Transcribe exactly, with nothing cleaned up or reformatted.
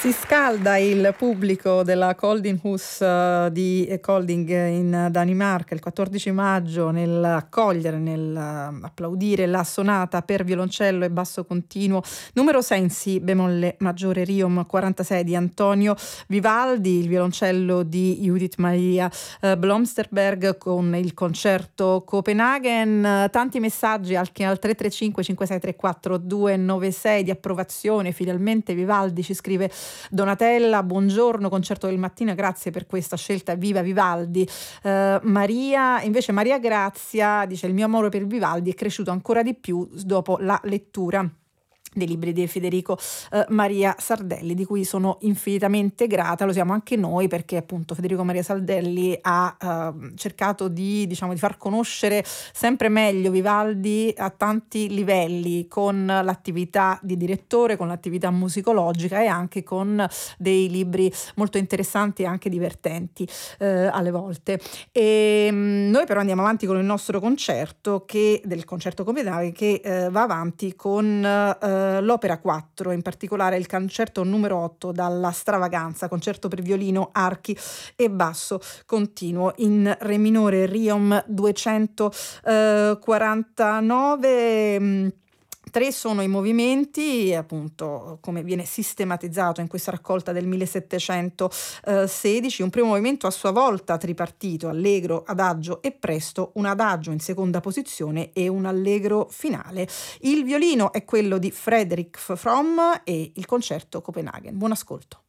Si scalda il pubblico della Koldinghus uh, di Kolding in Danimarca il quattordici maggio nell'accogliere, nell'applaudire la sonata per violoncello e basso continuo numero sei in Si bemolle maggiore Riom quarantasei di Antonio Vivaldi, il violoncello di Judith Maria uh, Blomsterberg con il concerto Copenaghen. Uh, tanti messaggi anche al tre tre cinque cinque sei tre quattro due nove sei di approvazione. Finalmente Vivaldi, ci scrive Donatella, buongiorno, concerto del mattino, grazie per questa scelta, viva Vivaldi. Uh, Maria, invece Maria Grazia dice: il mio amore per Vivaldi è cresciuto ancora di più dopo la lettura dei libri di Federico eh, Maria Sardelli, di cui sono infinitamente grata. Lo siamo anche noi, perché appunto Federico Maria Sardelli ha eh, cercato di, diciamo, di far conoscere sempre meglio Vivaldi a tanti livelli, con l'attività di direttore, con l'attività musicologica e anche con dei libri molto interessanti e anche divertenti eh, alle volte. E mh, noi però andiamo avanti con il nostro concerto, che del concerto Copenaghen, che eh, va avanti con eh, l'opera quattro, in particolare il concerto numero otto dalla Stravaganza, concerto per violino, archi e basso continuo in re minore Riom duecentoquarantanove. Tre sono i movimenti, appunto, come viene sistematizzato in questa raccolta del millesettecentosedici. Un primo movimento a sua volta tripartito, allegro, adagio e presto, un adagio in seconda posizione e un allegro finale. Il violino è quello di Frederick Fromm e il concerto Copenaghen. Buon ascolto.